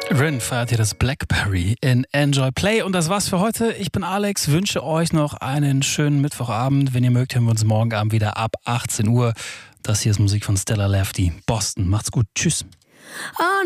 Rin feiert hier das Blackberry in Enjoy Play. Und das war's für heute. Ich bin Alex, wünsche euch noch einen schönen Mittwochabend. Wenn ihr mögt, hören wir uns morgen Abend wieder ab 18 Uhr. Das hier ist Musik von Stella Lefty, Boston. Macht's gut. Tschüss.